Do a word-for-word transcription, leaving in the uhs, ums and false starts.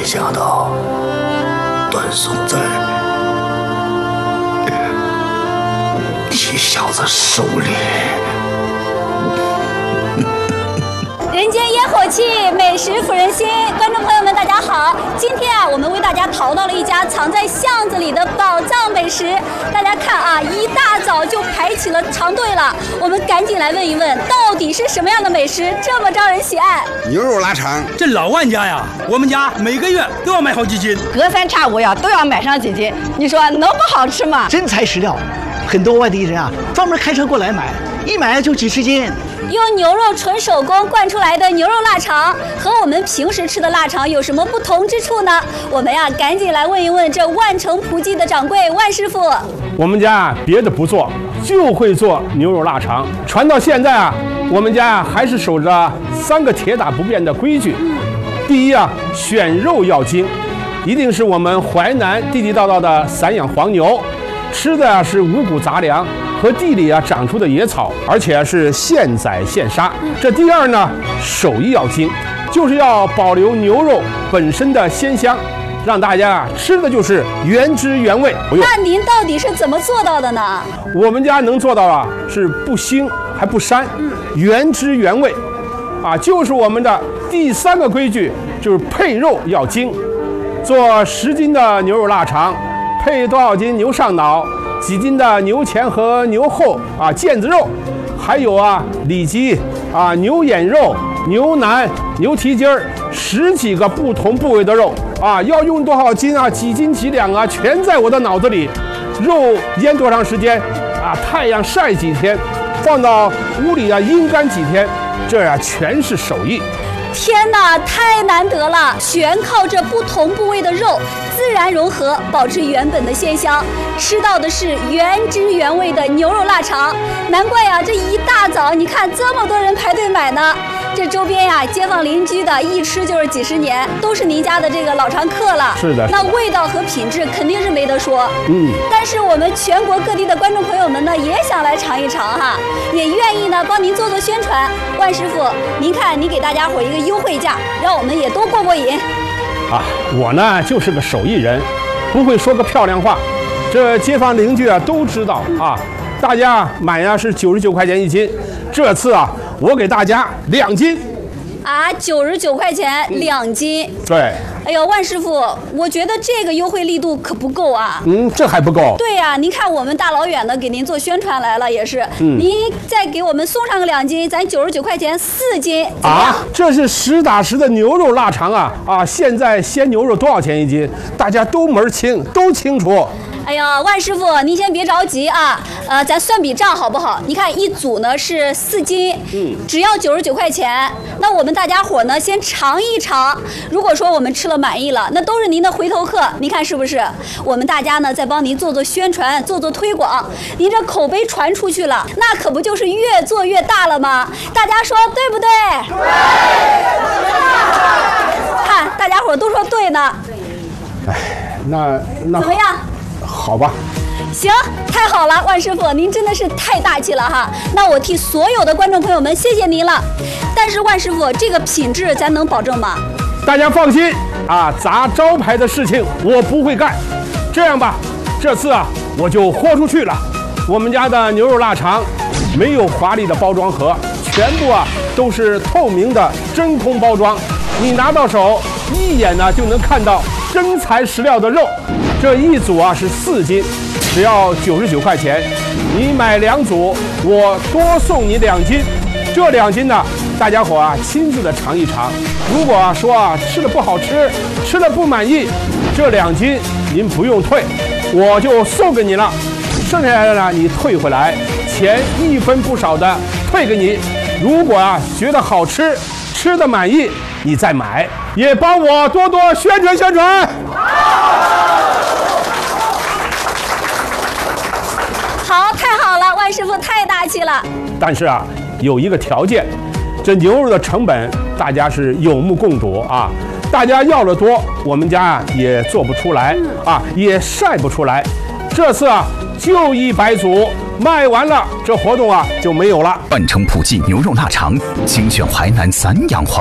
想到段松在你小子手里。 人间烟火气，美食抚人心。观众朋友们，大家好！今天啊，我们为大家淘到了一家藏在巷子里的宝藏美食。大家看啊，一大早就排起了长队了。我们赶紧来问一问，到底是什么样的美食这么招人喜爱？ 牛肉腊肠， 这老万家呀，我们家每个月都要买好几斤， 隔三差五呀都要买上几斤。你说能不好吃吗？ 真材实料，很多外地人啊专门开车过来买，一买就几十斤。 用牛肉纯手工灌出来的牛肉腊肠，和我们平时吃的腊肠有什么不同之处呢？我们呀，赶紧来问一问这万城璞记的掌柜万师傅。 我们家别的不做，就会做牛肉腊肠。传到现在啊，我们家还是守着三个铁打不变的规矩。第一啊，选肉要精，一定是我们淮南地地道道的散养黄牛，吃的啊是五谷杂粮和地里啊长出的野草，而且是现宰现杀。这第二呢，手艺要精，就是要保留牛肉本身的鲜香，让大家啊吃的就是原汁原味。 那您到底是怎么做到的呢？ 我们家能做到啊，是不腥还不膻，原汁原味，啊，就是我们的第三个规矩，就是配肉要精。做十斤的牛肉腊肠，配多少斤牛上脑？几斤的牛前和牛后啊腱子肉，还有啊里脊啊牛眼肉、牛腩、牛蹄筋儿，十几个不同部位的肉啊，要用多少斤啊，几斤几两啊，全在我的脑子里。肉腌多长时间啊？太阳晒几天，放到屋里啊阴干几天，这呀、啊、全是手艺。 天哪，太难得了！全靠这不同部位的肉自然融合，保持原本的鲜香，吃到的是原汁原味的牛肉腊肠。难怪呀、啊，这一大早你看这么多人排队买呢。这周边呀、啊，街坊邻居的一吃就是几十年，都是您家的这个老常客了。 是的， 那味道和品质肯定是没得说。 嗯， 但是我们全国各地的观众朋友们呢，也想来尝一尝哈，也愿意呢帮您做做宣传。万师傅，您看您给大家伙一个优惠价，让我们也都过过瘾。 啊，我呢就是个手艺人，不会说个漂亮话，这街坊邻居啊都知道啊。大家买呀是九十九块钱一斤，这次啊我给大家两斤。 啊，九十九块钱两斤。 对。 哎呦，万师傅，我觉得这个优惠力度可不够啊。 嗯，这还不够。 对呀、啊，您看我们大老远的给您做宣传来了，也是。嗯。您再给我们送上个两斤，咱九十九块钱四斤，怎么样？ 啊，这是实打实的牛肉腊肠啊！啊，现在鲜牛肉多少钱一斤？大家都门清，都清楚。 哎呀，万师傅，您先别着急啊，呃，咱算笔账好不好？你看一组呢是四斤，嗯，只要九十九块钱。那我们大家伙呢先尝一尝，如果说我们吃了满意了，那都是您的回头客，您看是不是？我们大家呢再帮您做做宣传，做做推广，您这口碑传出去了，那可不就是越做越大了吗？大家说对不对？对。看大家伙都说对呢。 哎，那那怎么样？ 好吧， 行，太好了，万师傅，您真的是太大气了哈。那我替所有的观众朋友们谢谢您了。但是万师傅，这个品质咱能保证吗？ 大家放心啊，砸招牌的事情我不会干。这样吧，这次啊我就豁出去了。我们家的牛肉腊肠没有华丽的包装盒，全部啊都是透明的真空包装，你拿到手一眼呢就能看到真材实料的肉。这一组啊是四斤，只要九十九块钱。你买两组，我多送你两斤。这两斤呢，大家伙啊亲自的尝一尝。如果啊说啊吃的不好吃，吃的不满意，这两斤您不用退，我就送给你了。剩下的呢，你退回来，钱一分不少的退给你。如果啊觉得好吃，吃的满意，你再买，也帮我多多宣传宣传。 好，太好了，万师傅太大气了。 但是啊，有一个条件，这牛肉的成本大家是有目共睹啊。大家要的多，我们家啊也做不出来啊，也晒不出来。这次啊，就一百组，卖完了，这活动啊就没有了。 万城璞记牛肉腊肠，精选淮南散养黄。